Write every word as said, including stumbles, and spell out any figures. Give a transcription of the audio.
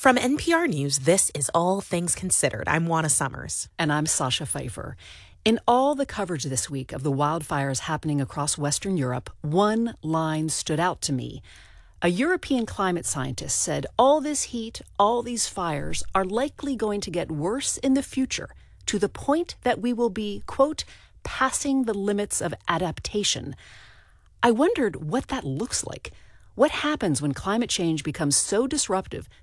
From N P R News, this is All Things Considered. I'm Juana Summers. And I'm Sasha Pfeiffer. In all the coverage this week of the wildfires happening across Western Europe, one line stood out to me. A European climate scientist said all this heat, all these fires are likely going to get worse in the future, to the point that we will be, quote, passing the limits of adaptation. I wondered what that looks like. What happens when climate change becomes so disruptive